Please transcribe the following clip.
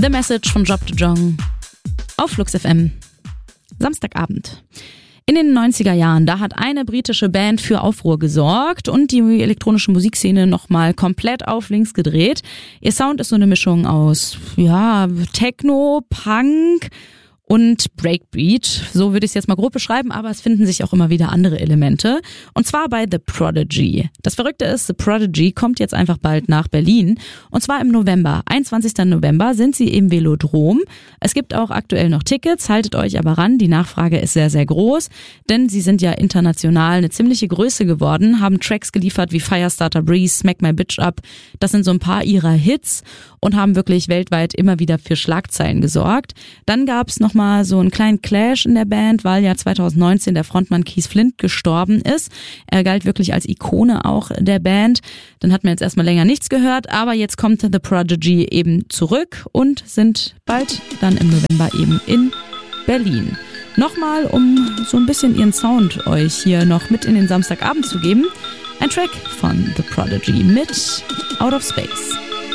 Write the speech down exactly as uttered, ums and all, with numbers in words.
The Message von Job de Jong auf Flux F M. Samstagabend. In den neunziger Jahren, da hat eine britische Band für Aufruhr gesorgt und die elektronische Musikszene nochmal komplett auf links gedreht. Ihr Sound ist so eine Mischung aus, ja, Techno, Punk und Breakbeat. So würde ich es jetzt mal grob beschreiben, aber es finden sich auch immer wieder andere Elemente. Und zwar bei The Prodigy. Das Verrückte ist, The Prodigy kommt jetzt einfach bald nach Berlin. Und zwar im November. einundzwanzigsten November sind sie im Velodrom. Es gibt auch aktuell noch Tickets, haltet euch aber ran. Die Nachfrage ist sehr, sehr groß, denn sie sind ja international eine ziemliche Größe geworden, haben Tracks geliefert wie Firestarter Breeze, Smack My Bitch Up. Das sind so ein paar ihrer Hits und haben wirklich weltweit immer wieder für Schlagzeilen gesorgt. Dann gab es noch mal so einen kleinen Clash in der Band, weil ja zweitausendneunzehn der Frontmann Keith Flint gestorben ist. Er galt wirklich als Ikone auch der Band. Dann hat man jetzt erstmal länger nichts gehört, aber jetzt kommt The Prodigy eben zurück und sind bald dann im November eben in Berlin. Nochmal, um so ein bisschen ihren Sound euch hier noch mit in den Samstagabend zu geben, ein Track von The Prodigy mit Out of Space.